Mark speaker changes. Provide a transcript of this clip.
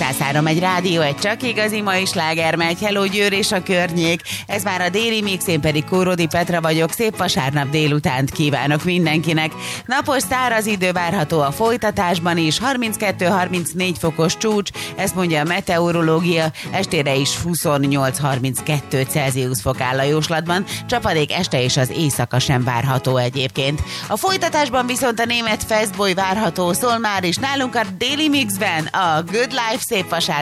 Speaker 1: 103 egy rádió, egy csak igazi mai sláger megy. Hello Győr és a környék. Ez már a déli mix, én pedig Kórodi Petra vagyok. Szép vasárnap délutánt kívánok mindenkinek. Napos száraz idő várható a folytatásban is. 32-34 fokos csúcs, ezt mondja a meteorológia. Estére is 28-32 Celsius fok áll a jóslatban. Csapadék este és az éjszaka sem várható egyébként. A folytatásban viszont a német Fastboy várható, szól már is nálunk a Daily Mixben a Good Life. Szép vasárnap